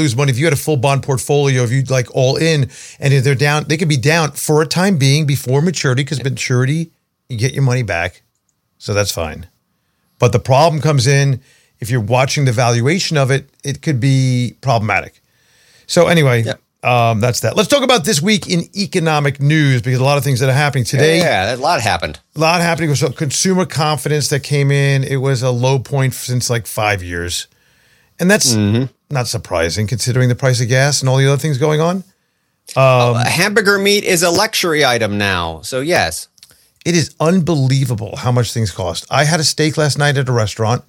lose money if you had a full bond portfolio, if you like all in, and if they're down, they could be down for a time being before maturity, because maturity, you get your money back. So that's fine. But the problem comes in if you're watching the valuation of it, it could be problematic. So anyway, that's that. Let's talk about this week in economic news, because a lot of things that are happening today. Yeah, a lot happened. A lot happening with consumer confidence that came in. It was a low point since like 5 years. And that's not surprising considering the price of gas and all the other things going on. Hamburger meat is a luxury item now. So yes. It is unbelievable how much things cost. I had a steak last night at a restaurant.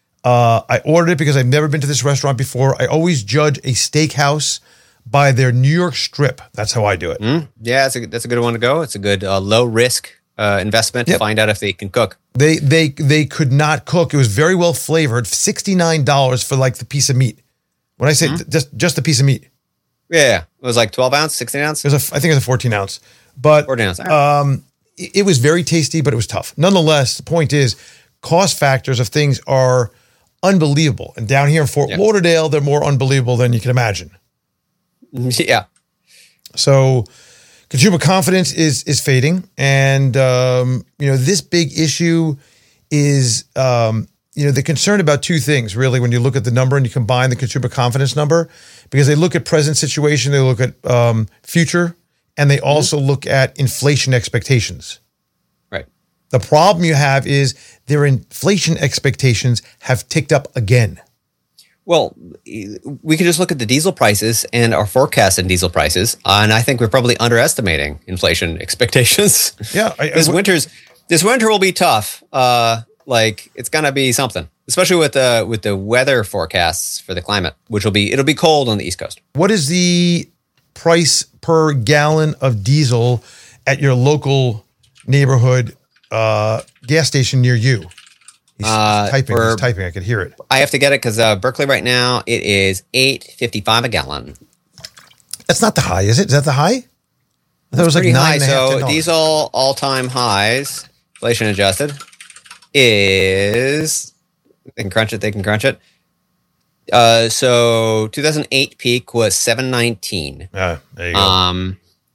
I ordered it because I've never been to this restaurant before. I always judge a steakhouse by their New York strip. That's how I do it. Yeah, that's a good one to go. It's a good low risk investment to find out if they can cook. They could not cook. It was very well flavored. $69 for like the piece of meat. When I say just a piece of meat. Yeah, it was like 12 ounce, 16 ounce. I think it was a 14 ounce. But 14 ounce. It was very tasty, but it was tough. Nonetheless, the point is, cost factors of things are unbelievable. And down here in Fort Lauderdale, they're more unbelievable than you can imagine. Yeah. So consumer confidence is fading. And, this big issue is, they're concerned about two things, really, when you look at the number and you combine the consumer confidence number, because they look at present situation, they look at future, and they also look at inflation expectations. Right. The problem you have is their inflation expectations have ticked up again. Well, we could just look at the diesel prices and our forecast in diesel prices, and I think we're probably underestimating inflation expectations. Yeah. This winter will be tough. It's gonna be something, especially with the weather forecasts for the climate, it'll be cold on the East Coast. What is the price per gallon of diesel at your local neighborhood gas station near you? He's typing. I could hear it. I have to get it because Berkeley right now it is $8.55 a gallon. That's not the high, is it? Is that the high? I thought it was like $9.50. So diesel all-time highs, inflation adjusted, is they can crunch it. So 2008 peak was $7.19. Yeah, there you go.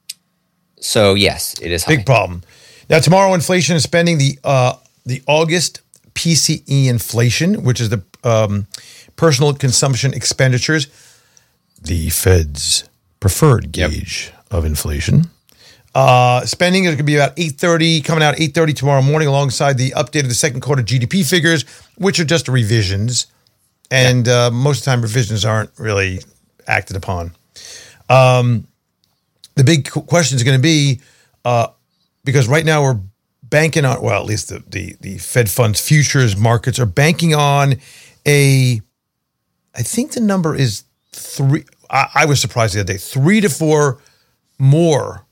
So yes, it is high. Big problem. Now tomorrow, inflation and spending, the August PCE inflation, which is the personal consumption expenditures, the Fed's preferred gauge of inflation. Spending is going to be about 8:30, coming out 8:30 tomorrow morning, alongside the update of the second quarter GDP figures, which are just revisions. And most of the time, revisions aren't really acted upon. The big question is going to be, because right now we're banking on, well, at least the Fed funds futures markets are banking on I think the number is 3. I was surprised the other day, 3 to 4 more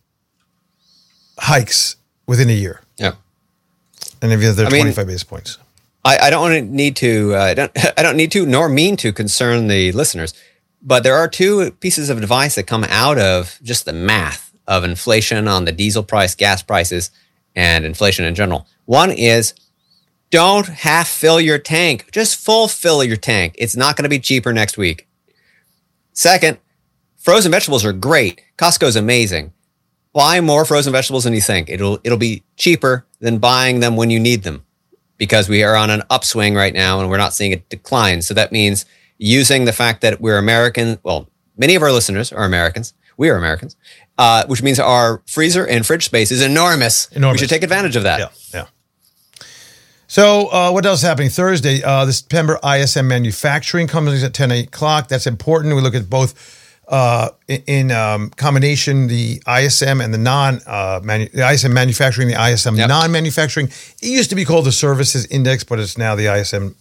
hikes within a year. Yeah. And if you have 25 basis points. I don't need to, I don't need to, nor mean to concern the listeners, but there are two pieces of advice that come out of just the math of inflation on the diesel price, gas prices, and inflation in general. One is, don't half fill your tank. Just full fill your tank. It's not going to be cheaper next week. Second, frozen vegetables are great. Costco's amazing. Buy more frozen vegetables than you think. It'll be cheaper than buying them when you need them, because we are on an upswing right now and we're not seeing a decline. So that means using the fact that we're American. Well, many of our listeners are Americans. We are Americans, which means our freezer and fridge space is enormous. We should take advantage of that. Yeah. So what else is happening? Thursday, the September ISM manufacturing comes at 10 o'clock. That's important. We look at both in combination, the ISM and the ISM manufacturing, the ISM non-manufacturing. It used to be called the services index, but it's now the ISM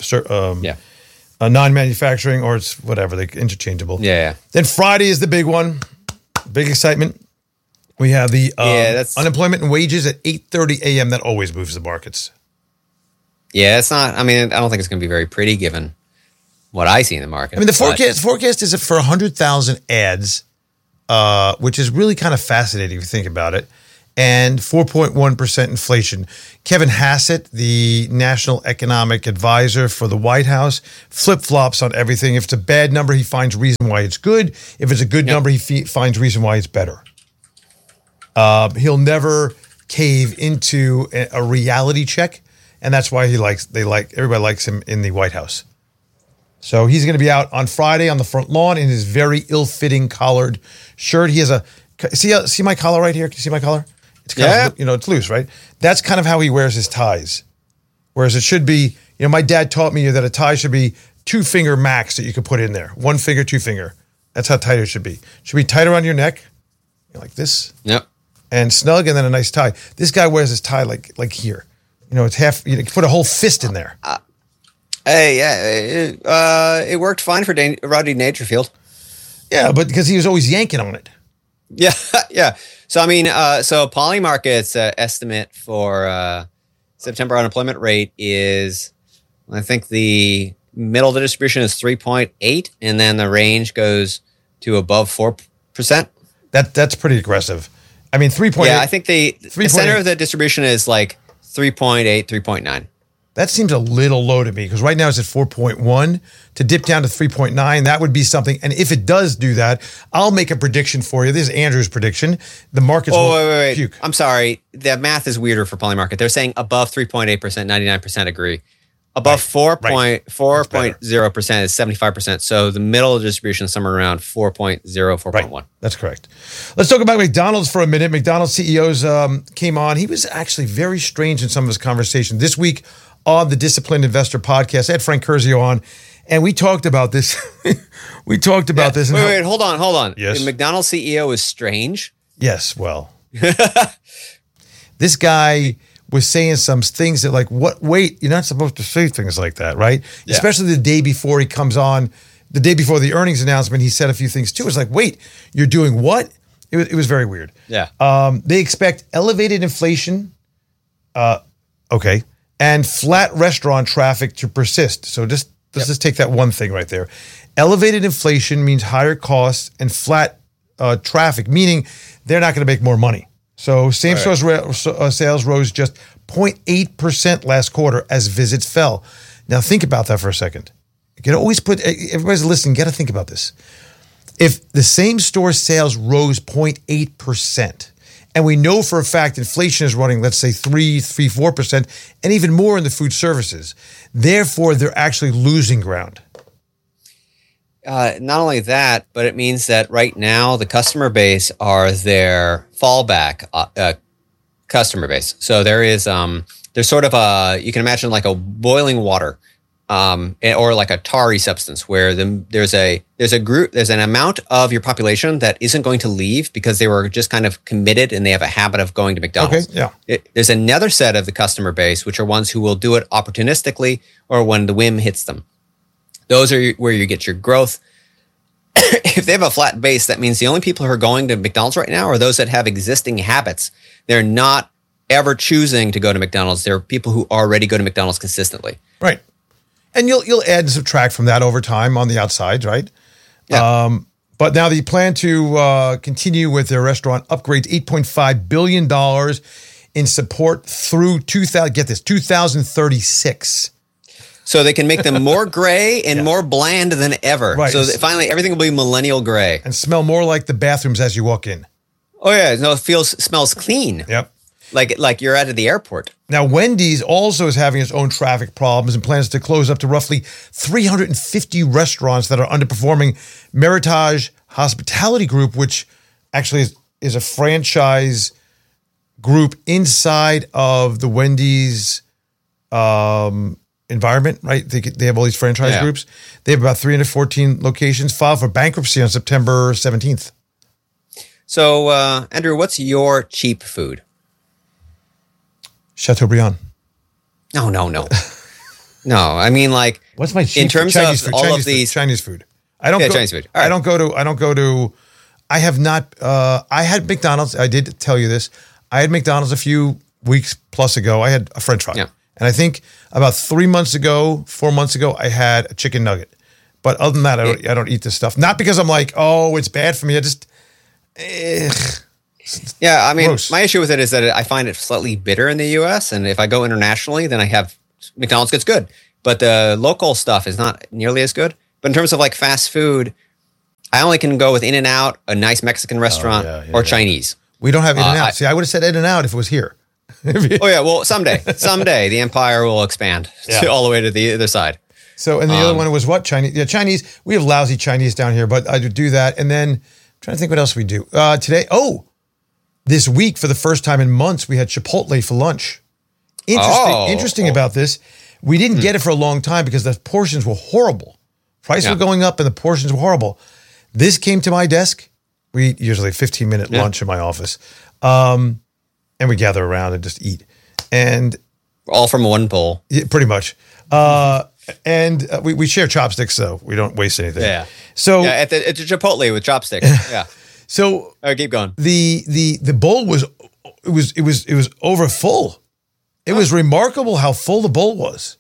non-manufacturing, or it's whatever, they're interchangeable. Yeah. Then Friday is the big one. Big excitement. We have the unemployment and wages at 8:30 a.m. That always moves the markets. Yeah, it's not. I mean, I don't think it's going to be very pretty given what I see in the market. I mean, the forecast is for 100,000 ads, which is really kind of fascinating if you think about it. and 4.1% inflation. Kevin Hassett, the National Economic Advisor for the White House, flip-flops on everything. If it's a bad number, he finds reason why it's good. If it's a good number, he finds reason why it's better. He'll never cave into a reality check, and that's why everybody likes him in the White House. So he's going to be out on Friday on the front lawn in his very ill-fitting collared shirt. He has see my collar right here? Can you see my collar? It's kind of, it's loose, right? That's kind of how he wears his ties. Whereas it should be, my dad taught me that a tie should be 2-finger max that you could put in there. 1 finger, 2 finger. That's how tight it should be. It should be tight around your neck, like this. Yep. And snug, and then a nice tie. This guy wears his tie like here. It's half. You can put a whole fist in there. It worked fine for Rodney Dangerfield. Yeah, but because he was always yanking on it. Yeah, yeah. So Polymarket's estimate for September unemployment rate is, I think the middle of the distribution is 3.8, and then the range goes to above 4%. That's pretty aggressive. I mean, 3.8. Yeah, I think the center of the distribution is like 3.8, 3.9. That seems a little low to me because right now it's at 4.1. To dip down to 3.9, that would be something. And if it does do that, I'll make a prediction for you. This is Andrew's prediction. The market's wait. puke. I'm sorry. The math is weirder for Polymarket. They're saying above 3.8%, 99% agree. Above 4.0% is 75%. So the middle of the distribution is somewhere around 4.0, 4.1. Right. That's correct. Let's talk about McDonald's for a minute. McDonald's CEOs came on. He was actually very strange in some of his conversation. This week on the Disciplined Investor podcast, I had Frank Curzio on, and we talked about this. This. Wait, hold on. Yes. The McDonald's CEO is strange? Yes, well. This guy was saying some things that wait, you're not supposed to say things like that, right? Yeah. Especially the day before he comes on, the day before the earnings announcement, he said a few things too. It's like, wait, you're doing what? It was very weird. Yeah. They expect elevated inflation, and flat restaurant traffic to persist. So let's just take that one thing right there. Elevated inflation means higher costs and flat traffic, meaning they're not going to make more money. So same-store sales rose just 0.8% last quarter as visits fell. Now think about that for a second. You can always everybody's listening, got to think about this. If the same-store sales rose 0.8%, and we know for a fact inflation is running, let's say 4%, and even more in the food services, therefore they're actually losing ground. Not only that, but it means that right now the customer base are their fallback customer base. So there's sort of you can imagine like a boiling water, or like a tarry substance where there's an amount of your population that isn't going to leave because they were just kind of committed and they have a habit of going to McDonald's. Okay, yeah. There's another set of the customer base, which are ones who will do it opportunistically or when the whim hits them. Those are where you get your growth. If they have a flat base, that means the only people who are going to McDonald's right now are those that have existing habits. They're not ever choosing to go to McDonald's. They're people who already go to McDonald's consistently. Right. And you'll add and subtract from that over time on the outsides, right? Yeah. But now they plan to continue with their restaurant upgrades, $8.5 billion in support through 2036. So they can make them more gray and more bland than ever. Right. So that finally everything will be millennial gray. And smell more like the bathrooms as you walk in. Oh yeah, no, it smells clean. Yep. Like you're out of the airport. Now, Wendy's also is having its own traffic problems and plans to close up to roughly 350 restaurants that are underperforming. Meritage Hospitality Group, which actually is a franchise group inside of the Wendy's environment, right? They have all these franchise groups. They have about 314 locations, filed for bankruptcy on September 17th. So, Andrew, what's your cheap food? Chateaubriand. No. No, I mean like what's my cheap in terms Chinese of food, all Chinese of these food, Chinese food. I don't go Chinese food. All I right. don't go to I have not I had McDonald's. I did tell you this. I had McDonald's a few weeks plus ago. I had a French fry. Yeah. And I think about 4 months ago, I had a chicken nugget. But other than that, I don't eat this stuff. Not because I'm like, oh, it's bad for me. I just Yeah, I mean, Gross. my issue with it is that I find it slightly bitter in the U.S. And if I go internationally, then I have McDonald's gets good, but the local stuff is not nearly as good. But in terms of like fast food, I only can go with In-N-Out, a nice Mexican restaurant, or Chinese. We don't have In-N-Out. See, I would have said In-N-Out if it was here. Oh yeah, well someday the empire will expand all the way to the other side. So, and the other one was what? Chinese. Yeah, Chinese. We have lousy Chinese down here, but I do that. And then I'm trying to think what else we do. Today, this week for the first time in months, we had Chipotle for lunch. Interesting about this. We didn't get it for a long time because the portions were horrible. Prices were going up and the portions were horrible. This came to my desk. We eat usually a 15-minute lunch in my office. And we gather around and just eat. And all from one bowl. Yeah, pretty much. And we share chopsticks, so we don't waste anything. Yeah. So at the Chipotle with chopsticks. Yeah. So keep going. The bowl was over full. It was remarkable how full the bowl was.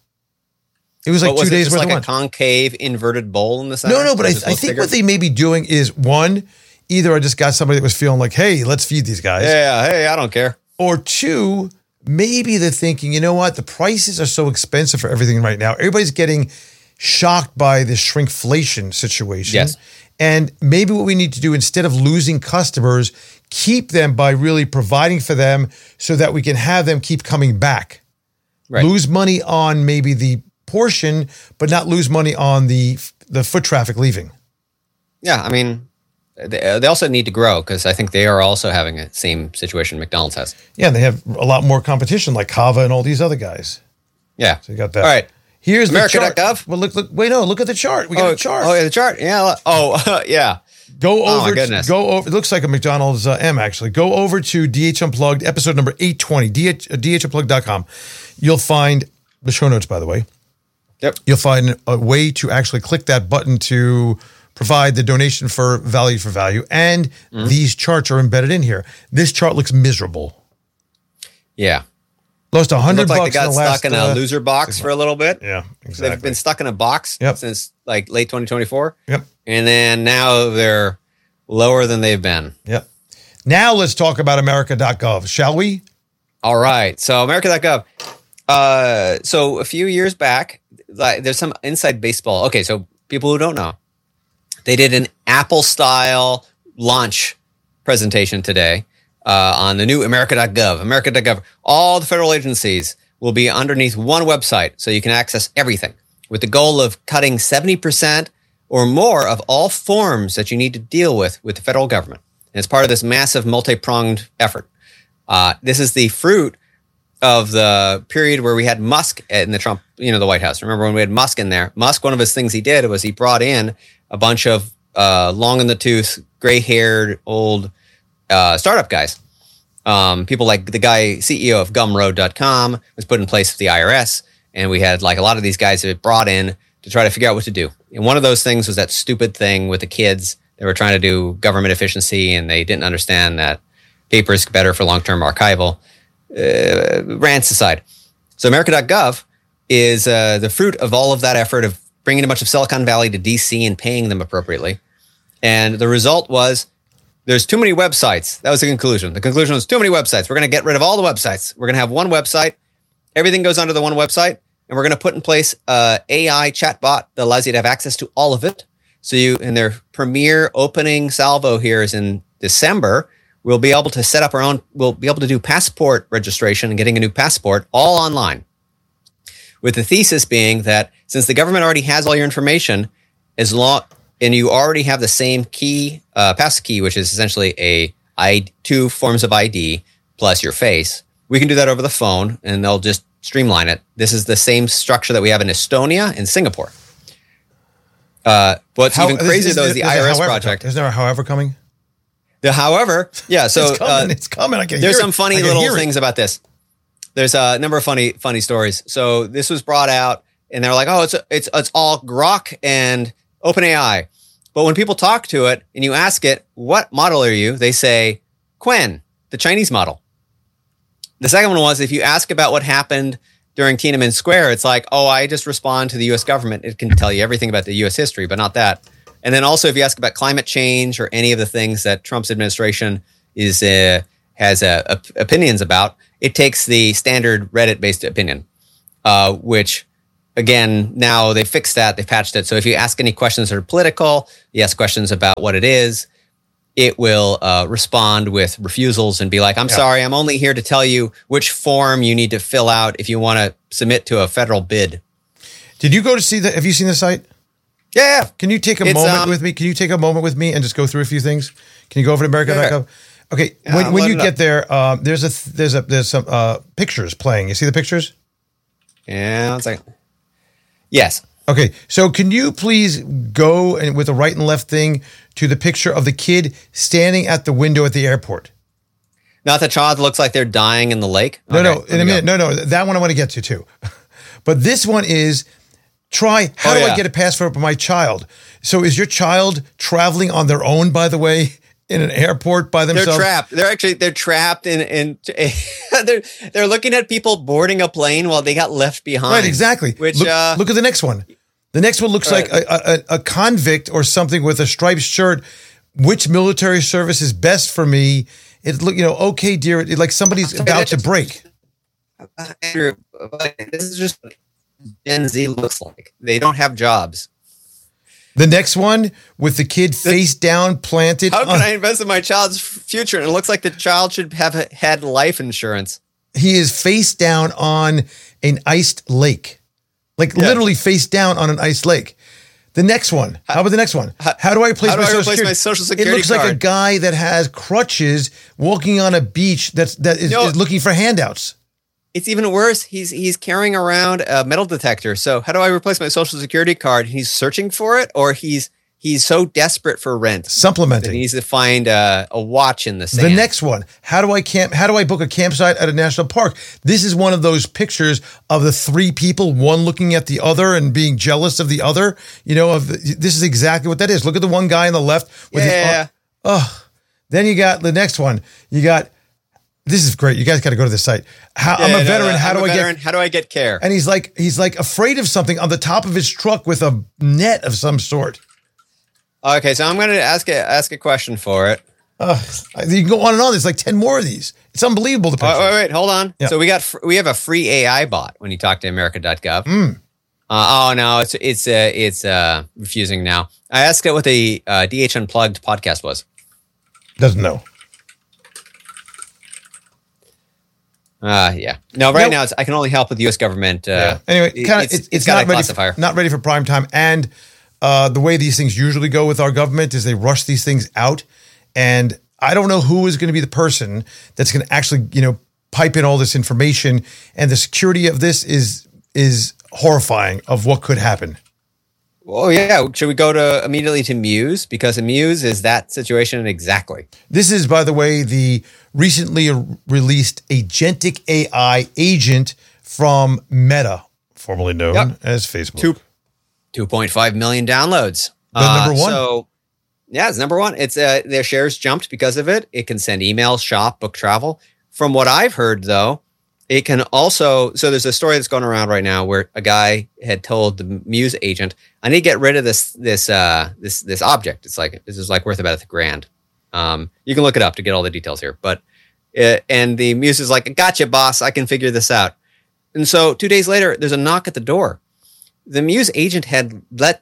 It was like 2 days worth of lunch. Like a concave inverted bowl in the center? No, but I think what they may be doing is one, either I just got somebody that was feeling like, hey, let's feed these guys. Yeah, hey, I don't care. Or two, maybe they're thinking, you know what? The prices are so expensive for everything right now. Everybody's getting shocked by this shrinkflation situation. Yes. And maybe what we need to do, instead of losing customers, keep them by really providing for them so that we can have them keep coming back. Right. Lose money on maybe the portion, but not lose money on the foot traffic leaving. Yeah, I mean, they also need to grow because I think they are also having the same situation McDonald's has. Yeah, and they have a lot more competition like Kava and all these other guys. Yeah. So you got that. All right. Here's America.gov. the chart. Well, look at the chart. We got a chart. Oh, yeah, the chart. Yeah. Yeah. Go over. Oh, my goodness. Go over. It looks like a McDonald's M, actually. Go over to DH Unplugged, episode number 820, DHUnplugged.com. You'll find the show notes, by the way. Yep. You'll find a way to actually click that button to provide the donation for value. And these charts are embedded in here. This chart looks miserable. Yeah. Lost $100 Looked like they got in the last, stuck in a loser box for a little bit. Yeah, So exactly. they've been stuck in a box since like late 2024. Yep. And then now they're lower than they've been. Yep. Now let's talk about America.gov, shall we? All right. So America.gov. So a few years back, there's some inside baseball. Okay, so people who don't know, they did an Apple-style launch presentation today on the new America.gov. America.gov. All the federal agencies will be underneath one website, so you can access everything, with the goal of cutting 70% or more of all forms that you need to deal with the federal government. And it's part of this massive multi-pronged effort. This is the fruit of the period where we had Musk in the Trump, the White House. Remember when we had Musk in there? Musk, one of his things he did was he brought in a bunch of long in the tooth, gray-haired, old startup guys. People like the guy, CEO of Gumroad.com, was put in place with the IRS. And we had like a lot of these guys that brought in to try to figure out what to do. And one of those things was that stupid thing with the kids. They were trying to do government efficiency and they didn't understand that paper is better for long-term archival. Rants aside. So America.gov is the fruit of all of that effort of bringing a bunch of Silicon Valley to DC and paying them appropriately. And the result was there's too many websites. That was the conclusion. The conclusion was too many websites. We're going to get rid of all the websites. We're going to have one website. Everything goes under the one website. And we're going to put in place an AI chatbot that allows you to have access to all of it. So in their premier opening salvo here is in December. We'll be able to set up we'll be able to do passport registration and getting a new passport all online. With the thesis being that since the government already has all your information, and you already have the same key, pass key, which is essentially two forms of ID plus your face, we can do that over the phone and they'll just streamline it. This is the same structure that we have in Estonia and Singapore. What's even crazier though is the IRS project. Isn't there a however coming? However, yeah. So it's coming. I can hear it. There's some funny little things about this. There's a number of funny stories. So this was brought out, and they're like, "Oh, it's all Grok and OpenAI." But when people talk to it and you ask it, "What model are you?" they say, "Qwen, the Chinese model." The second one was if you ask about what happened during Tiananmen Square, it's like, "Oh, I just respond to the U.S. government. It can tell you everything about the U.S. history, but not that." And then also if you ask about climate change or any of the things that Trump's administration, has opinions about, it takes the standard Reddit-based opinion, which, again, now they fixed that, they patched it. So if you ask any questions that are political, you ask questions about what it is, it will respond with refusals and be like, I'm sorry, I'm only here to tell you which form you need to fill out if you want to submit to a federal bid. Did you go to see have you seen the site? Yeah. Can you take a moment with me? Can you take a moment with me and just go through a few things? Can you go over to America.gov? Okay. When you get there, there's some pictures playing. You see the pictures? Yeah. One second. Yes. Okay. So can you please go and with the right and left thing to the picture of the kid standing at the window at the airport? Not the child looks like they're dying in the lake. No, in a minute. No, that one I want to get to too. But this one is how do I get a passport for my child? So is your child traveling on their own, by the way, in an airport by themselves? They're trapped. They're trapped in they're looking at people boarding a plane while they got left behind. Right, exactly. Which look at the next one. The next one looks like a convict or something with a striped shirt. Which military service is best for me? It okay, dear. Like somebody's about to break. Andrew, this is just what Gen Z looks like. They don't have jobs. The next one with the kid face down planted. How can I invest in my child's future? And it looks like the child should have had life insurance. He is face down on an iced lake. Literally face down on an iced lake. The next one. How about the next one? How do I replace my social security? It looks like a guy that has crutches walking on a beach that is looking for handouts. It's even worse. He's carrying around a metal detector. So how do I replace my social security card? He's searching for it, or he's so desperate for rent. Supplementing. He needs to find a watch in the sand. The next one. How do I book a campsite at a national park? This is one of those pictures of the three people, one looking at the other and being jealous of the other. This is exactly what that is. Look at the one guy on the left. Then you got the next one. You got, this is great. You guys got to go to the site. I'm a veteran. How do I get care? And he's like afraid of something on the top of his truck with a net of some sort. Okay, so I'm going to ask a question for it. You can go on and on. There's like 10 more of these. It's unbelievable. Wait, hold on. Yeah. So we have a free AI bot when you talk to America.gov. No, it's refusing now. I asked it what the DH Unplugged podcast was. Doesn't know. Yeah. No, right now I can only help with the U.S. government. Anyway, it's not ready for prime time. And the way these things usually go with our government is they rush these things out. And I don't know who is going to be the person that's going to actually, pipe in all this information. And the security of this is horrifying of what could happen. Oh, yeah. Should we go immediately to Muse? Because Muse is that situation exactly. This is, by the way, the recently released agentic AI agent from Meta, formerly known as Facebook. 2.5 million downloads. Number one. So, yeah, it's number one. It's their shares jumped because of it. It can send emails, shop, book travel. From what I've heard, though, it can also. So there's a story that's going around right now where a guy had told the Muse agent, "I need to get rid of this object. This is worth about $1,000." You can look it up to get all the details here. But and the Muse is like, "Gotcha, boss. I can figure this out." And so 2 days later, there's a knock at the door. The Muse agent had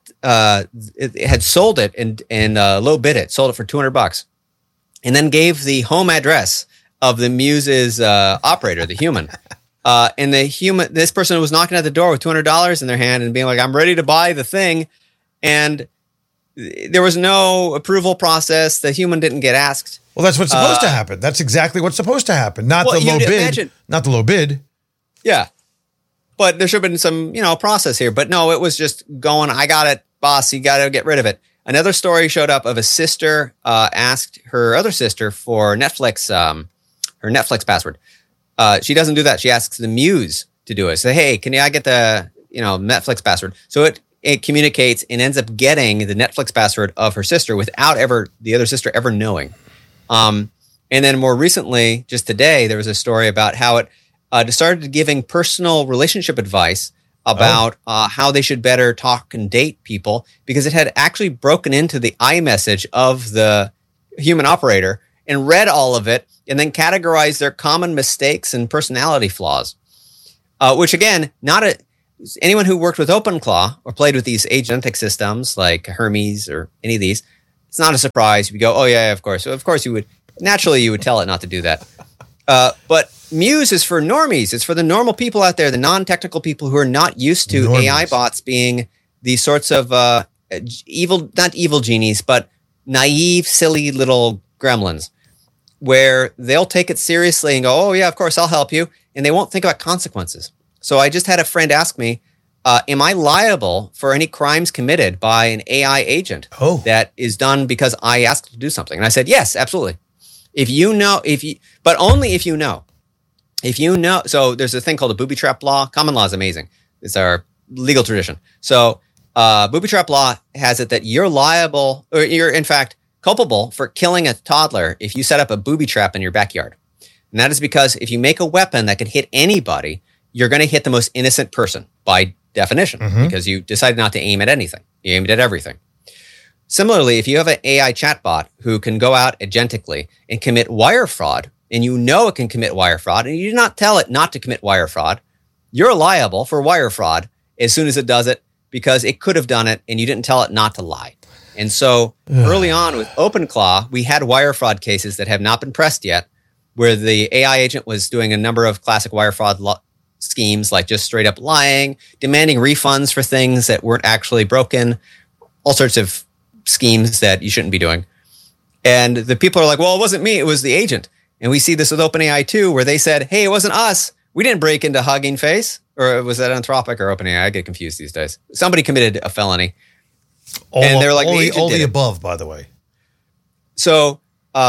had sold it and low bid it, sold it for $200, and then gave the home address of the Muse's operator, the human. And this person was knocking at the door with $200 in their hand and being like, "I'm ready to buy the thing," and there was no approval process. The human didn't get asked. Well, that's what's supposed to happen. That's exactly what's supposed to happen. Not the low bid. Not the low bid. Yeah. But there should have been some, process here. But no, it was just going, "I got it, boss. You got to get rid of it." Another story showed up of a sister asked her other sister for Netflix, her Netflix password. She doesn't do that. She asks the Muse to do it. Say, "Hey, can I get the Netflix password?" So it communicates and ends up getting the Netflix password of her sister without the other sister ever knowing. And then more recently, just today, there was a story about how it started giving personal relationship advice about how they should better talk and date people because it had actually broken into the iMessage of the human operator and read all of it and then categorized their common mistakes and personality flaws. Which again, anyone who worked with OpenClaw or played with these agentic systems like Hermes or any of these, it's not a surprise. You go, oh yeah, of course. So of course you would tell it not to do that. But Muse is for normies. It's for the normal people out there, the non-technical people who are not used to AI bots being these sorts of not evil genies, but naive, silly little gremlins, where they'll take it seriously and go, oh yeah, of course, I'll help you. And they won't think about consequences. So I just had a friend ask me, am I liable for any crimes committed by an AI agent that is done because I asked to do something? And I said, yes, absolutely. But only if you know. If you know, so there's a thing called a booby trap law. Common law is amazing. It's our legal tradition. So booby trap law has it that you're liable, or you're in fact culpable for killing a toddler if you set up a booby trap in your backyard. And that is because if you make a weapon that can hit anybody, you're going to hit the most innocent person by definition, because you decided not to aim at anything. You aimed at everything. Similarly, if you have an AI chatbot who can go out agentically and commit wire fraud, and you know it can commit wire fraud, and you do not tell it not to commit wire fraud, you're liable for wire fraud as soon as it does it, because it could have done it and you didn't tell it not to lie. And so early on with OpenClaw, we had wire fraud cases that have not been pressed yet, where the AI agent was doing a number of classic wire fraud schemes, like just straight up lying, demanding refunds for things that weren't actually broken, all sorts of schemes that you shouldn't be doing. And the people are like, well, it wasn't me, it was the agent. And we see this with OpenAI too, where they said, hey, it wasn't us. We didn't break into Hugging Face. Or was that Anthropic or OpenAI? I get confused these days. Somebody committed a felony. And they're like, all the above, by the way. So,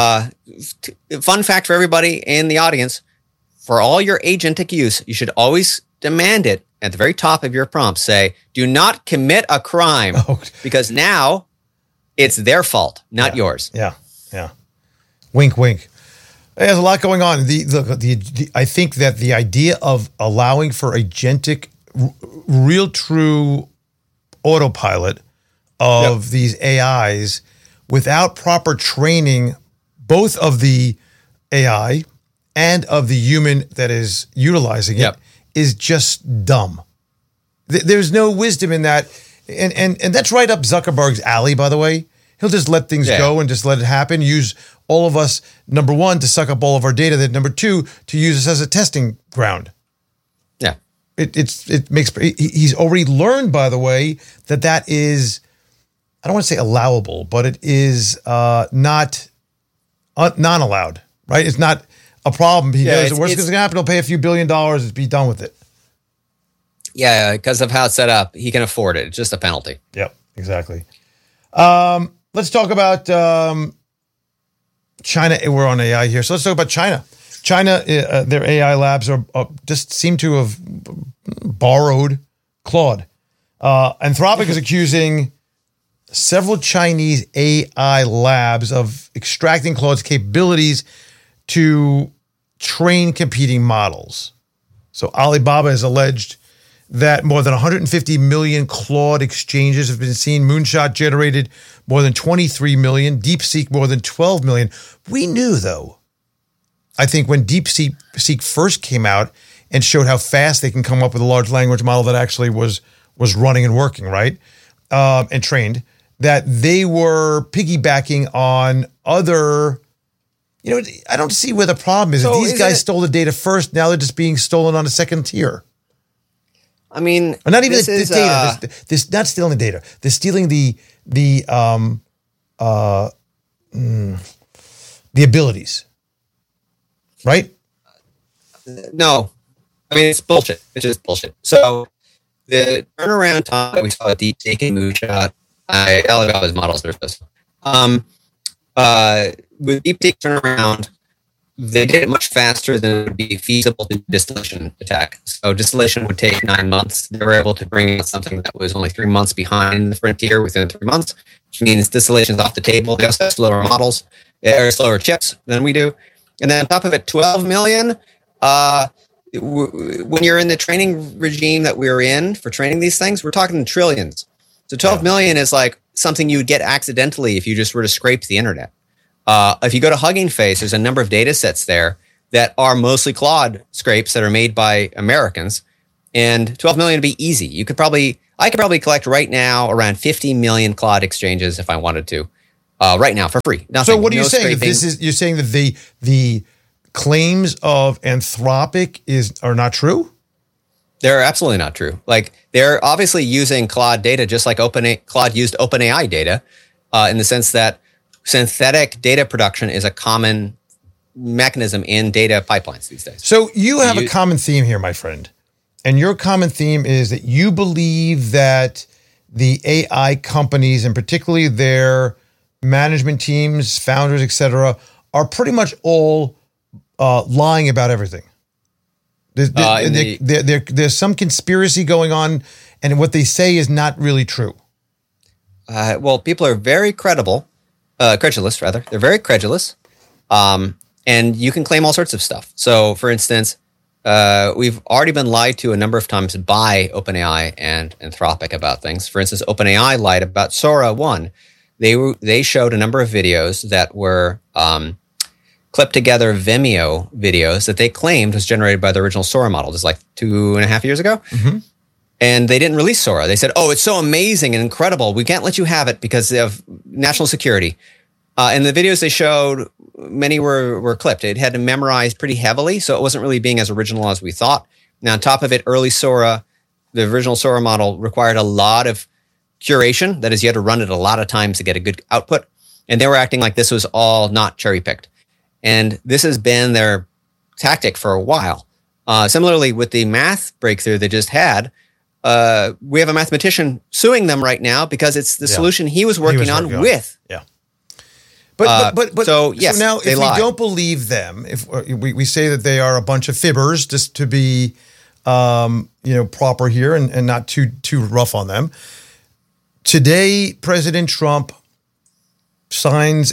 fun fact for everybody in the audience, for all your agentic use, you should always demand it at the very top of your prompt. Say, do not commit a crime, because now it's their fault, not yours. Yeah. Wink, wink. There's a lot going on. I think that the idea of allowing for agentic, real, true autopilot of these AIs without proper training, both of the AI and of the human that is utilizing it, is just dumb. There's no wisdom in that. And that's right up Zuckerberg's alley, by the way. He'll just let things go and just let it happen. Use all of us, number one, to suck up all of our data. That number two, to use us as a testing ground. Yeah, he's already learned, by the way, that is, I don't want to say allowable, but it is not non-allowed. Right? It's not a problem. He knows the worst that's going to happen. He'll pay a few $1 billion and be done with it. Yeah, because of how it's set up, he can afford it. It's just a penalty. Yep, exactly. Let's talk about China. We're on AI here, so let's talk about China. China, their AI labs are just seem to have borrowed Claude. Anthropic is accusing several Chinese AI labs of extracting Claude's capabilities to train competing models. So Alibaba has alleged that more than 150 million Claude exchanges have been seen. Moonshot generated more than 23 million. DeepSeek more than 12 million. We knew, though, I think when DeepSeek first came out and showed how fast they can come up with a large language model that actually was running and working, right, and trained, that they were piggybacking on other. I don't see where the problem is. So if these guys stole the data first, now they're just being stolen on a second tier. I mean, or not even the data. This not stealing the data. They're stealing the abilities, right? No, I mean it's bullshit. It's just bullshit. So the turnaround time that we saw at DeepSeek and Moonshot, Alibaba's models are this. With DeepSeek turnaround, they did it much faster than it would be feasible to do distillation attack. So distillation would take 9 months. They were able to bring out something that was only 3 months behind the frontier within 3 months, which means distillation's off the table. They also have slower models, or slower chips than we do. And then on top of it, 12 million. When you're in the training regime that we're in for training these things, we're talking trillions. So 12 million is like something you would get accidentally if you just were to scrape the internet. If you go to Hugging Face, there's a number of data sets there that are mostly Claude scrapes that are made by Americans, and 12 million would be easy. I could probably collect right now around 50 million Claude exchanges if I wanted to, right now for free. Nothing, So what are you saying? scraping. You're saying that the claims of Anthropic are not true? They're absolutely not true. Like, they're obviously using Claude data just like Claude used OpenAI data, in the sense that synthetic data production is a common mechanism in data pipelines these days. So you have a common theme here, my friend. And your common theme is that you believe that the AI companies, and particularly their management teams, founders, et cetera, are pretty much all lying about everything. There's some conspiracy going on, and what they say is not really true. Well, people are very credulous, rather. They're very credulous. And you can claim all sorts of stuff. So, for instance, we've already been lied to a number of times by OpenAI and Anthropic about things. For instance, OpenAI lied about Sora 1. They showed a number of videos that were clipped together Vimeo videos that they claimed was generated by the original Sora model, just like 2.5 years ago. Mm-hmm. And they didn't release Sora. They said, "Oh, it's so amazing and incredible. We can't let you have it because of national security." And the videos they showed, many were clipped. It had to memorize pretty heavily, so it wasn't really being as original as we thought. Now, on top of it, early Sora, the original Sora model required a lot of curation. That is, you had to run it a lot of times to get a good output. And they were acting like this was all not cherry-picked. And this has been their tactic for a while. Similarly, with the math breakthrough they just had, we have a mathematician suing them right now because it's the solution he was working on with. Yeah. But so now, if we don't believe them, if we say that they are a bunch of fibbers, just to be proper here and not too rough on them. Today, President Trump signs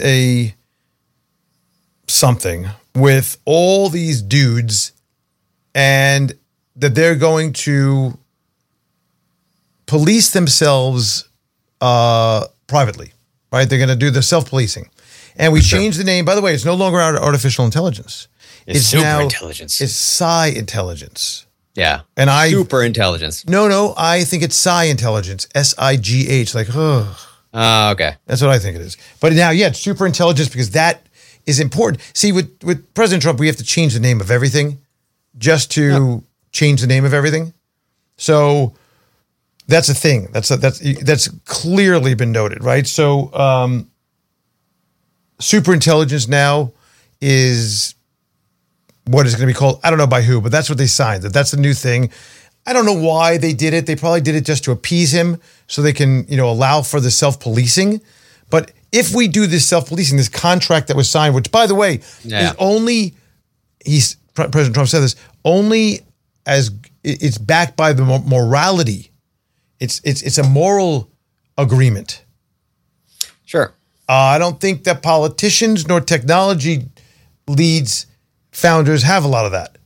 something with all these dudes, and that they're going to police themselves privately, right? They're going to do the self-policing. And we changed the name. By the way, it's no longer artificial intelligence. It's super intelligence. It's psi intelligence. Yeah. And super intelligence. No, I think it's psi intelligence. SIGH. Like, okay. That's what I think it is. But now, it's super intelligence because that is important. See, with President Trump, we have to change the name of everything just to change the name of everything. So that's a thing. That's clearly been noted, right? So super intelligence now is what is going to be called. I don't know by who, but that's what they signed. That's the new thing. I don't know why they did it. They probably did it just to appease him so they can, allow for the self-policing. But if we do this self-policing, this contract that was signed, which, by the way, is only, President Trump said this, only as it's backed by the morality. It's a moral agreement. Sure. I don't think that politicians nor technology leads, founders have a lot of that.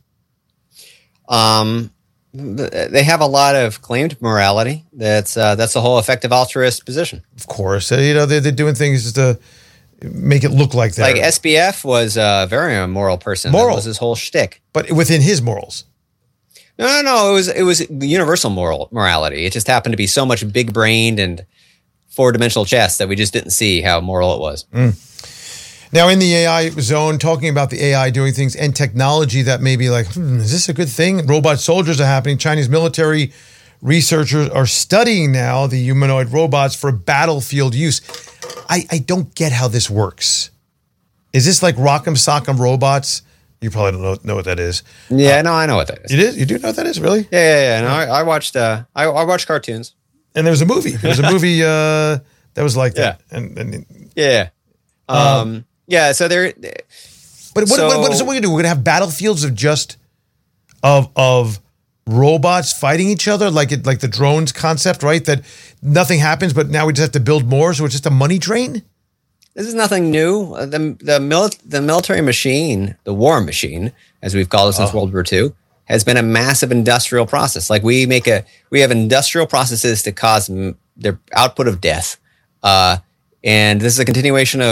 They have a lot of claimed morality. That's the whole effective altruist position. Of course, they're doing things just to make it look like that. Like SBF was a very immoral person. That was his whole shtick. But within his morals. No. It was universal morality. It just happened to be so much big brained and 4-dimensional chess that we just didn't see how moral it was. Now, in the AI zone, talking about the AI doing things and technology that may be like, is this a good thing? Robot soldiers are happening. Chinese military researchers are studying now the humanoid robots for battlefield use. I don't get how this works. Is this like Rock'em Sock'em Robots? You probably don't know what that is. Yeah, no, I know what that is. You did? You do know what that is, really? Yeah. No, I watched. I watched cartoons. And there was a movie. That was like that. Yeah. So there. But what are we gonna do? We're gonna have battlefields of just of robots fighting each other, like the drones concept, right? That nothing happens, but now we just have to build more, so it's just a money train. This is nothing new. The military machine, the war machine, as we've called it since World War II, has been a massive industrial process. Like we have industrial processes to cause their output of death, and this is a continuation of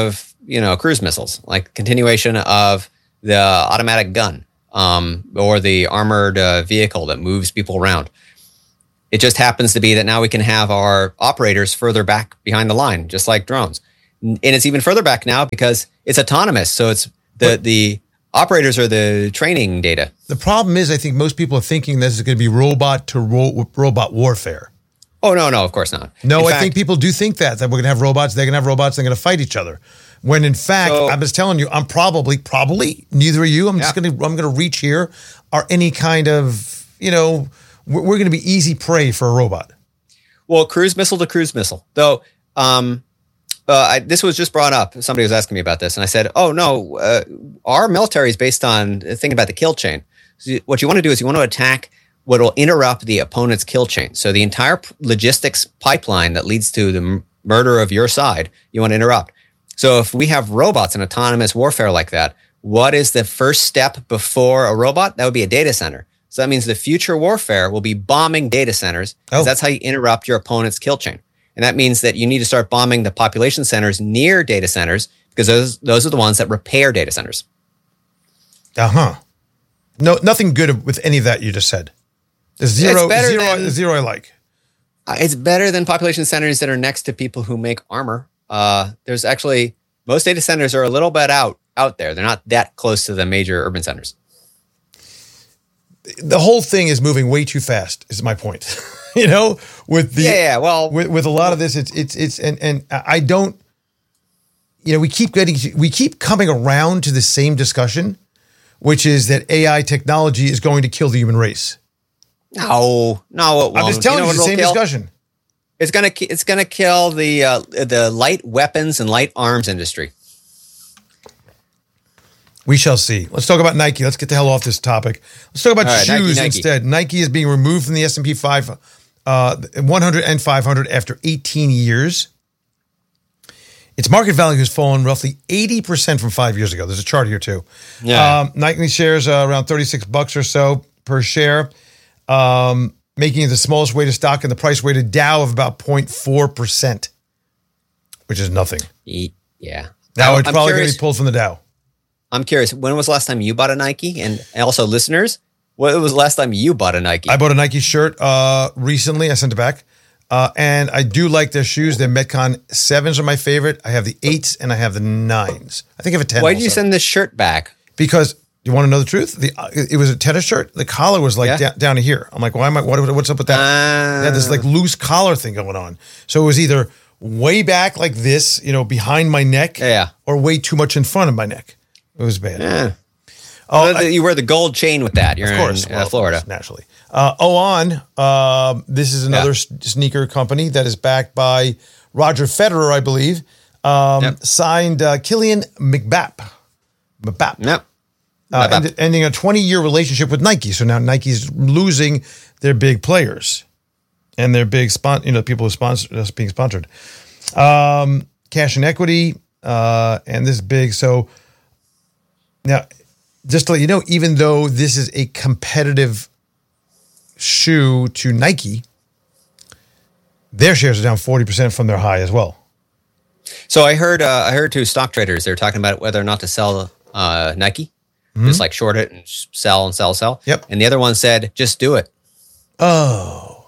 cruise missiles, like continuation of the automatic gun, or the armored vehicle that moves people around. It just happens to be that now we can have our operators further back behind the line, just like drones. And it's even further back now because it's autonomous. So it's the operators are the training data. The problem is, I think most people are thinking this is going to be robot to robot warfare. Oh, no, of course not. No, I think people do think that we're going to have robots, they're going to have robots, they're going to fight each other. When in fact, I'm just telling you, I'm probably, neither are you. I'm going to reach here, are any kind of, we're going to be easy prey for a robot. Well, cruise missile to cruise missile. Though, this was just brought up. Somebody was asking me about this, and I said, oh, no, our military is based on thinking about the kill chain. So what you want to do is you want to attack what will interrupt the opponent's kill chain. So the entire logistics pipeline that leads to the murder of your side, you want to interrupt. So if we have robots in autonomous warfare like that, what is the first step before a robot? That would be a data center. So that means the future warfare will be bombing data centers, because that's how you interrupt your opponent's kill chain. And that means that you need to start bombing the population centers near data centers, because those are the ones that repair data centers. No, nothing good with any of that you just said. There's zero I like. It's better than population centers that are next to people who make armor. There's actually, most data centers are a little bit out there. They're not that close to the major urban centers. The whole thing is moving way too fast, is my point. With the with a lot of this, it's and I don't, we keep coming around to the same discussion, which is that AI technology is going to kill the human race. No, it won't. I'm just telling you, the same discussion. It's gonna kill the light weapons and light arms industry. We shall see. Let's talk about Nike. Let's get the hell off this topic. Let's talk about shoes Nike. Instead. Nike is being removed from the S&P 100 and 500 after 18 years. Its market value has fallen roughly 80% from 5 years ago. There's a chart here too. Yeah. Nike shares around $36 or so per share, making it the smallest weighted stock in the price weighted Dow of about 0.4%, which is nothing. Yeah. Now it's probably going to be pulled from the Dow. I'm curious, when was the last time you bought a Nike? And also listeners, when was the last time you bought a Nike? I bought a Nike shirt recently. I sent it back. And I do like their shoes. Their Metcon 7s are my favorite. I have the 8s and I have the 9s. I think I have a 10. Why did you send this shirt back? Because, you want to know the truth? It was a tennis shirt. The collar was like down to here. I'm like, what's up with that? They had this like loose collar thing going on. So it was either way back like this, behind my neck, or way too much in front of my neck. It was bad. Yeah. You wear the gold chain with that. You're in Florida. Naturally. This is another sneaker company that is backed by Roger Federer, I believe. Signed Kylian Mbappé. Yep. Ending a 20-year relationship with Nike. So now Nike's losing their big players and their big people who that's being sponsored. Cash and equity, and this is big. So now, just to let you know, even though this is a competitive shoe to Nike, their shares are down 40% from their high as well. So I heard two stock traders, they were talking about whether or not to sell Nike, just like short it and sell and sell, sell. Yep. And the other one said, just do it. That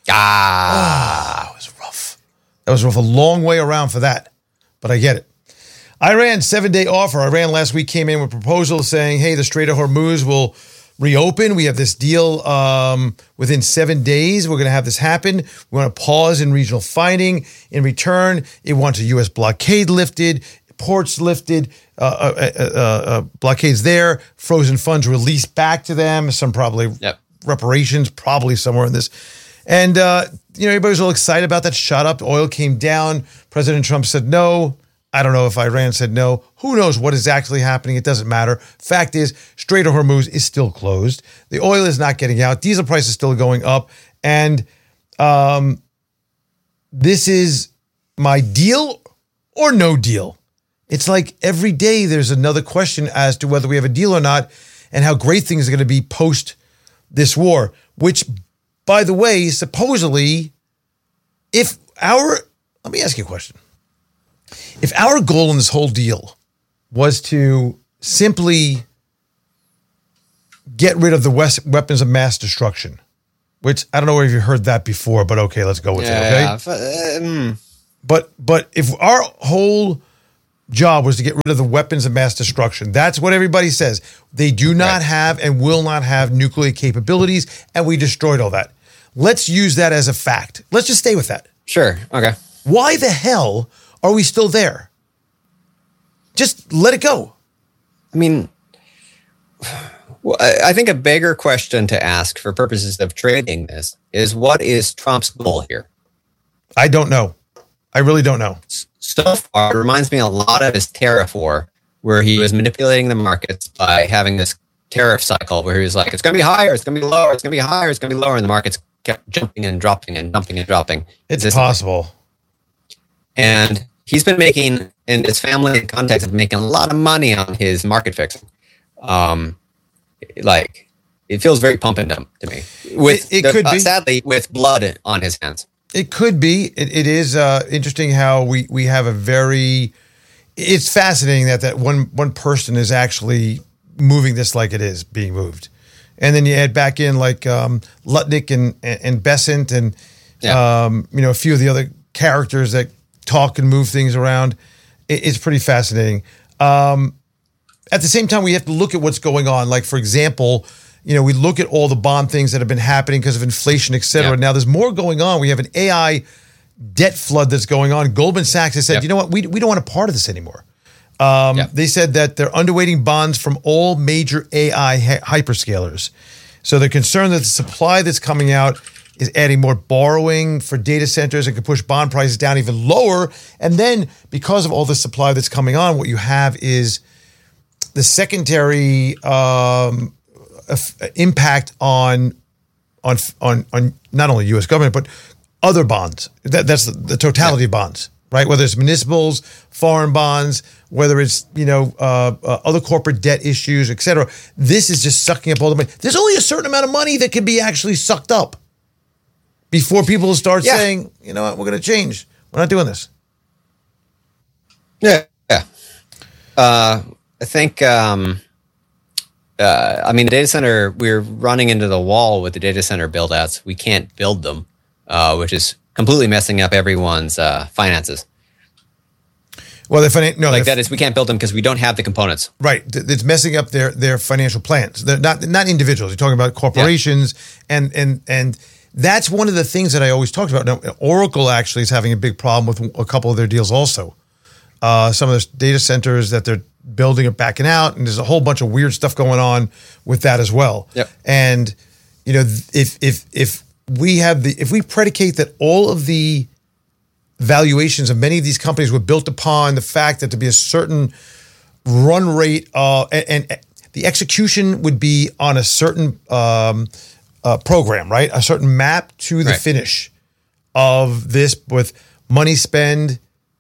was rough. That was rough. A long way around for that, but I get it. Iran 7-day offer. Iran last week came in with proposals saying, hey, the Strait of Hormuz will reopen. We have this deal within 7 days. We're going to have this happen. We want to pause in regional fighting. In return, it wants a U.S. blockade lifted, ports lifted, blockades there, frozen funds released back to them, some probably reparations, probably somewhere in this. And, everybody was all excited about that. Shot up. Oil came down. President Trump said no. I don't know if Iran said no. Who knows what is actually happening? It doesn't matter. Fact is, Strait of Hormuz is still closed. The oil is not getting out. Diesel price is still going up. And this is my deal or no deal. It's like every day there's another question as to whether we have a deal or not and how great things are going to be post this war, which, by the way, supposedly, let me ask you a question. If our goal in this whole deal was to simply get rid of the weapons of mass destruction, which I don't know if you heard that before, but okay, let's go with it. Okay. But if our whole job was to get rid of the weapons of mass destruction, that's what everybody says. They do not have and will not have nuclear capabilities, and we destroyed all that. Let's use that as a fact. Let's just stay with that. Sure. Okay. Why the hell are we still there? Just let it go. I mean, well, I think a bigger question to ask for purposes of trading this is, what is Trump's goal here? I don't know. I really don't know. So far, it reminds me a lot of his tariff war, where he was manipulating the markets by having this tariff cycle where he was like, it's going to be higher, it's going to be lower, it's going to be higher, it's going to be lower, and the markets kept jumping and dropping and jumping and dropping. It's possible. And he's been making, in his family and context, of making a lot of money on his market fixing. Like, it feels very pump and dump to me. It could be. Sadly, with blood on his hands. It could be. It is interesting how we have a very. It's fascinating that one person is actually moving this like it is being moved, and then you add back in like Lutnick and Bessent and a few of the other characters that talk and move things around. It's pretty fascinating. At the same time, we have to look at what's going on. Like, for example, we look at all the bond things that have been happening because of inflation, et cetera. Now there's more going on. We have an AI debt flood that's going on. Goldman Sachs has said, you know what, we don't want a part of this anymore. They said that they're underweighting bonds from all major AI hyperscalers. So they're concerned that the supply that's coming out is adding more borrowing for data centers and could push bond prices down even lower. And then because of all the supply that's coming on, what you have is the secondary impact on not only U.S. government, but other bonds. That's the totality of bonds, right? Whether it's municipals, foreign bonds, whether it's, other corporate debt issues, et cetera. This is just sucking up all the money. There's only a certain amount of money that can be actually sucked up before people start saying, you know what, we're going to change. We're not doing this. Yeah. I think, the data center, we're running into the wall with the data center build-outs. We can't build them, which is completely messing up everyone's finances. Well, that is, we can't build them because we don't have the components. Right. It's messing up their financial plans. They're not individuals. You're talking about corporations, and that's one of the things that I always talked about. Now, Oracle actually is having a big problem with a couple of their deals also. Some of the data centers that they're building are backing out, and there's a whole bunch of weird stuff going on with that as well. Yep. And if we predicate that all of the valuations of many of these companies were built upon the fact that to be a certain run rate and the execution would be on a certain program, right? A certain map to the finish of this with money spend,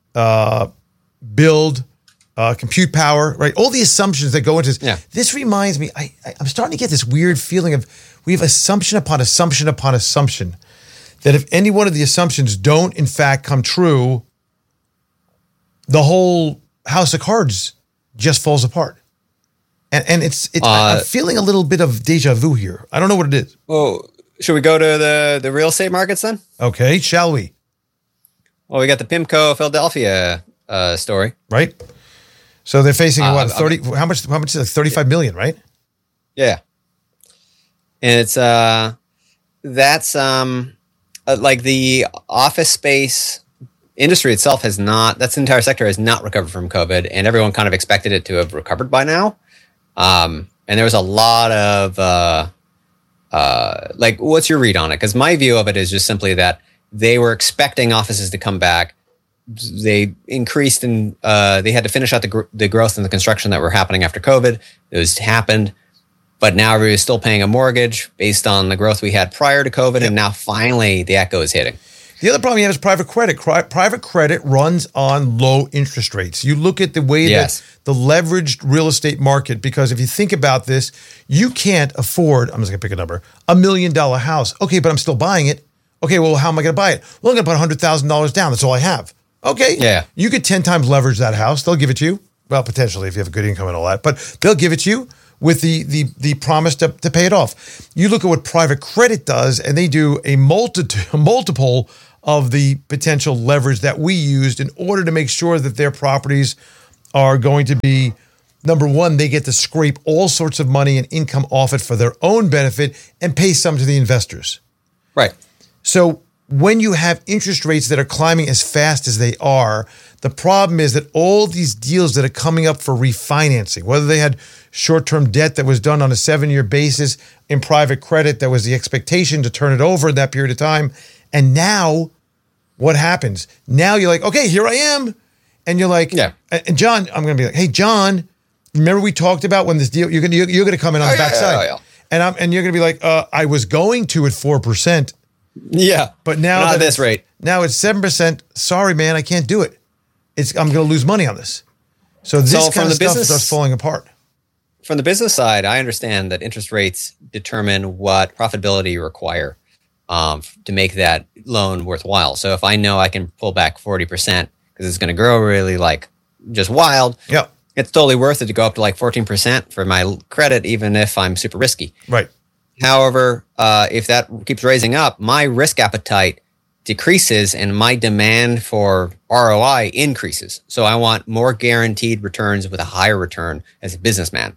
build, compute power, right? All the assumptions that go into this. Yeah. This reminds me, I'm starting to get this weird feeling of we have assumption upon assumption upon assumption that if any one of the assumptions don't in fact come true, the whole house of cards just falls apart. And it's I'm feeling a little bit of deja vu here. I don't know what it is. Well, should we go to the real estate markets then? Okay, shall we? Well, we got the PIMCO Philadelphia story. Right. So they're facing what, 30, how much is it? 35 million, right? Yeah. And it's that's like the office space industry itself has not, that's the entire sector has not recovered from COVID, and everyone kind of expected it to have recovered by now. And there was a lot of like, what's your read on it? Because my view of it is just simply that they were expecting offices to come back. They increased in, they had to finish out the growth and the construction that were happening after COVID. Those happened, but now everybody's still paying a mortgage based on the growth we had prior to COVID. Yep. And now finally the echo is hitting. The other problem you have is private credit. Private credit runs on low interest rates. You look at the way that the leveraged real estate market, because if you think about this, you can't afford, I'm just going to pick a number, $1 million house. Okay, but I'm still buying it. Okay, well, how am I going to buy it? Well, I'm going to put $100,000 down. That's all I have. Okay. Yeah. You could 10 times leverage that house. They'll give it to you. Well, potentially if you have a good income and all that, but they'll give it to you with the promise to pay it off. You look at what private credit does, and they do a multiple of the potential leverage that we used in order to make sure that their properties are going to be, number one, they get to scrape all sorts of money and income off it for their own benefit and pay some to the investors. Right. So when you have interest rates that are climbing as fast as they are, the problem is that all these deals that are coming up for refinancing, whether they had short-term debt that was done on a 7-year basis in private credit, that was the expectation to turn it over in that period of time. And now what happens? Now you're like, okay, here I am. And you're like, yeah. And John, I'm going to be like, hey, John, remember we talked about when this deal, you're going to come in on the backside. And you're going to be like, I was going to at 4%. Yeah. But now not at this rate. Now it's 7%. Sorry, man, I can't do it. I'm going to lose money on this. So this kind of stuff starts falling apart. From the business side, I understand that interest rates determine what profitability you require to make that loan worthwhile. So if I know I can pull back 40% because it's going to grow really like just wild, yeah, it's totally worth it to go up to like 14% for my credit, even if I'm super risky. Right. However, if that keeps raising up, my risk appetite decreases and my demand for ROI increases. So I want more guaranteed returns with a higher return as a businessman,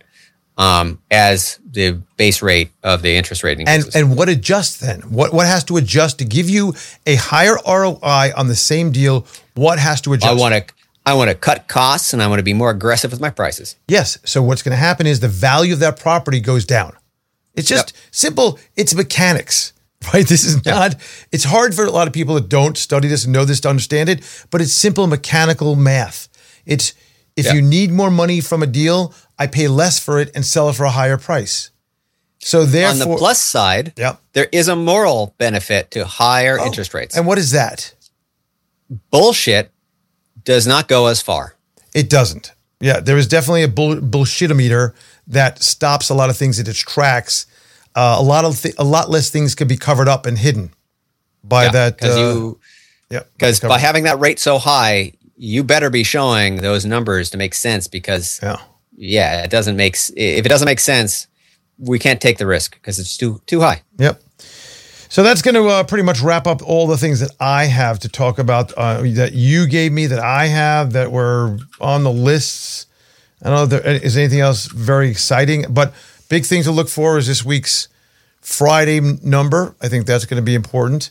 as the base rate of the interest rate increases. And what adjusts then? What has to adjust to give you a higher ROI on the same deal? What has to adjust? I want to cut costs and I want to be more aggressive with my prices. Yes. So what's going to happen is the value of that property goes down. It's just simple. It's mechanics, right? This is not, it's hard for a lot of people that don't study this and know this to understand it, but it's simple mechanical math. It's, if you need more money from a deal, I pay less for it and sell it for a higher price. So therefore, on the plus side, there is a moral benefit to higher interest rates. And what is that? Bullshit does not go as far. It doesn't. Yeah, there is definitely a bullshitometer that stops a lot of things in its tracks. A lot less things could be covered up and hidden by that. Because by having that rate so high, you better be showing those numbers to make sense. Because it doesn't make. If it doesn't make sense, we can't take the risk because it's too high. Yep. So that's going to pretty much wrap up all the things that I have to talk about that you gave me, that I have, that were on the lists. I don't know if there is anything else very exciting, but big thing to look for is this week's Friday number. I think that's going to be important.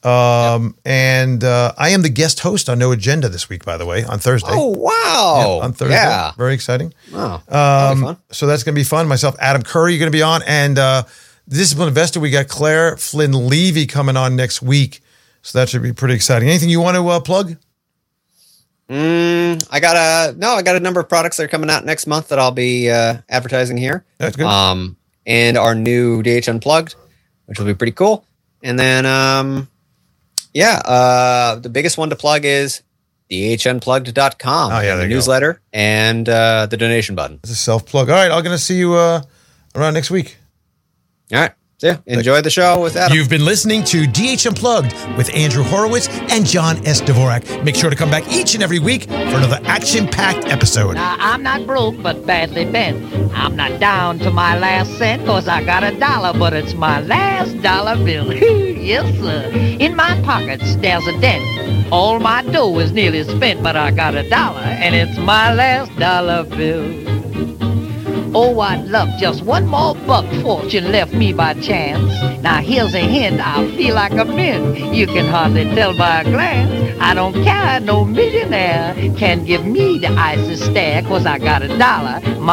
And I am the guest host on No Agenda this week, by the way, on Thursday. Oh, wow. Yeah, on Thursday. Yeah. Very exciting. Wow. That'll be fun. So that's going to be fun. Myself, Adam Curry, you're going to be on. And Disciplined Investor, we got Claire Flynn Levy coming on next week. So that should be pretty exciting. Anything you want to plug? I got a number of products that are coming out next month that I'll be advertising here. That's good. And our new DH Unplugged, which will be pretty cool. And then, the biggest one to plug is dhunplugged.com. Oh, yeah, the newsletter and the donation button. It's a self-plug. All right, I'm going to see you around next week. All right. So enjoy the show with Adam. You've been listening to DH Unplugged with Andrew Horowitz and John S. Dvorak. Make sure to come back each and every week for another action-packed episode. Now, I'm not broke, but badly bent. I'm not down to my last cent, cause I got $1, but it's my last dollar bill. Yes, sir. In my pockets, there's a dent. All my dough is nearly spent, but I got $1, and it's my last dollar bill. Oh, I'd love just one more buck, fortune left me by chance. Now here's a hint, I feel like a mint. You can hardly tell by a glance. I don't care, no millionaire can give me the icy stare, cause I got $1.